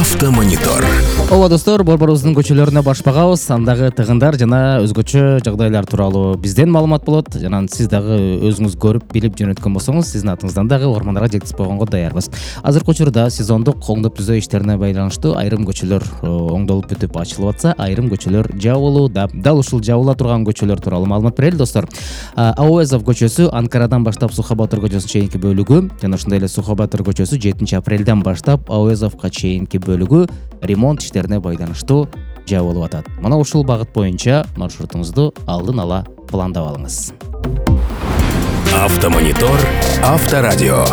Автомонитор. Ооба достор, борборубуздун көчөлөрүнө баш багабыз. Андагы тыгындар жана өзгөчө жагдайлар тууралуу бизден маалымат болот. Жана сиз дагы өзүңүз көрүп, билип жөнөткөн болсоңуз, сиздин атыңыздан дагы угармандарга жеткизип койгонго даярбыз. Азыркы учурда сезондук оңдоп түзөө иштерине байланыштуу айрым көчөлөр оңдолуп бүтүп ачылып атса, айрым көчөлөр жабылууда. Дал ушул жабыла турган көчөлөр тууралуу маалымат берели достор. Ауезов көчөсү Анкарадан баштап Сухабатыр көчөсүнө чейинки бөлүгү, жана ошондой эле Сухабатыр көчөсү 7-апрелден баштап Ауезовго чейинки бөлүгү ремонт иштерине байланыштуу жабылып атат. Мына ушул багыт боюнча маршрутуңузду алдын ала пландап алыңыз. Автомонитор, Авторадио.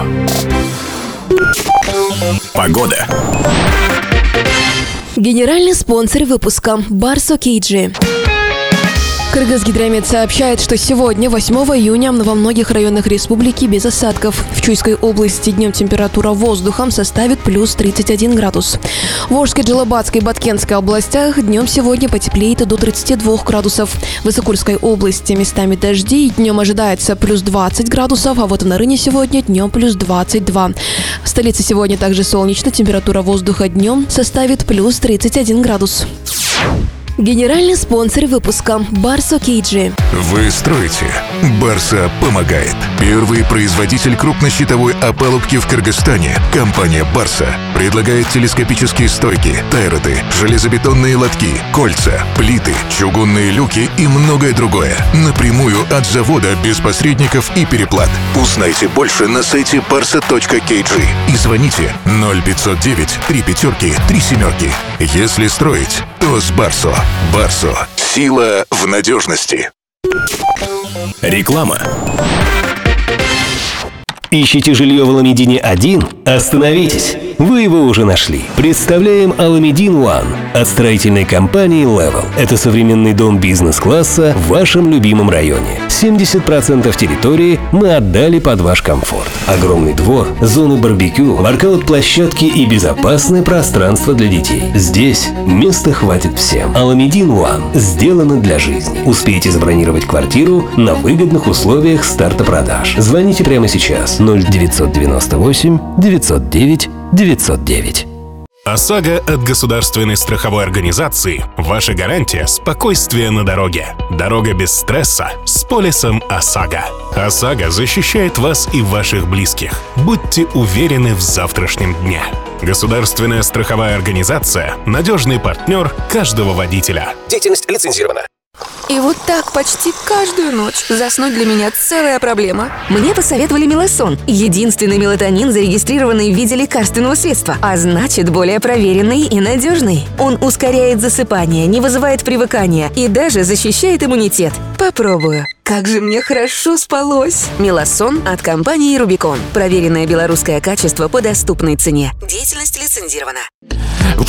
Погода. Генеральный спонсор выпуска Барсо Кейджи. Кыргызгидромет сообщает, что сегодня, 8 июня, во многих районах республики без осадков. В Чуйской области днем температура воздуха составит плюс 31 градус. В Волжской, Джалабатской и Баткенской областях днем сегодня потеплеет до 32 градусов. В Высокурской области местами дожди, днем ожидается плюс 20 градусов, а вот в Нарыне сегодня днем плюс 22. В столице сегодня также солнечно, температура воздуха днем составит плюс 31 градус. Генеральный спонсор выпуска Барсо Кейджи. Вы строите? Барса помогает. Первый производитель крупнощитовой опалубки в Кыргызстане. Компания Барса предлагает телескопические стойки, тайроты, железобетонные лотки, кольца, плиты, чугунные люки и многое другое. Напрямую от завода, без посредников и переплат. Узнайте больше на сайте barsa.kg и звоните 0509 3 7. Если строить, то с Барсо. Барсо. Сила в надежности. Реклама. Ищите жилье в Аламедине-1? Остановитесь! Вы его уже нашли. Представляем Аламедин One от строительной компании Level. Это современный дом бизнес-класса в вашем любимом районе. 70% территории мы отдали под ваш комфорт. Огромный двор, зоны барбекю, воркаут-площадки и безопасное пространство для детей. Здесь места хватит всем. Аламедин One сделано для жизни. Успейте забронировать квартиру на выгодных условиях старта продаж. Звоните прямо сейчас. 0998 909 909. ОСАГО от государственной страховой организации – ваша гарантия спокойствия на дороге. Дорога без стресса с полисом ОСАГО. ОСАГО защищает вас и ваших близких. Будьте уверены в завтрашнем дне. Государственная страховая организация – надежный партнер каждого водителя. Деятельность лицензирована. И вот так почти каждую ночь заснуть для меня целая проблема. Мне посоветовали Мелосон. Единственный мелатонин, зарегистрированный в виде лекарственного средства, а значит, более проверенный и надежный. Он ускоряет засыпание, не вызывает привыкания и даже защищает иммунитет. Попробую. Как же мне хорошо спалось. Мелосон от компании Рубикон. Проверенное белорусское качество по доступной цене. Деятельность лицензирована.